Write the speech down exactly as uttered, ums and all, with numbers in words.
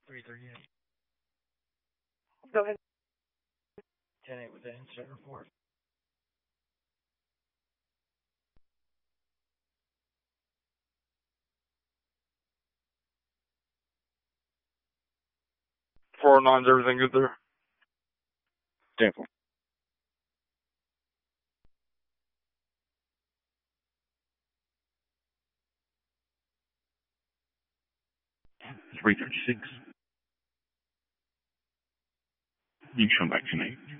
three thirty-eight. Go ahead. ten eight with the incident report. Four nines, everything good there? ten four. three thirty-six. You can come back tonight.